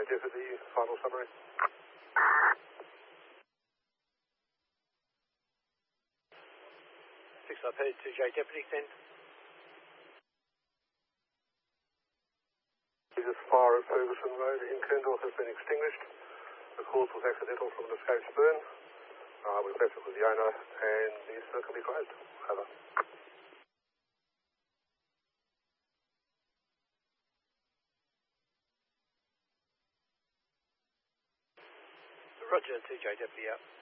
Deputy, final summary. 6IP, 2J Deputy, send. As far as Ferguson Road in Kerndorf has been extinguished. The cause was accidental from an escaped burn. We've left it with the owner and the circuit can be closed. Over. Roger, 2J Deputy out.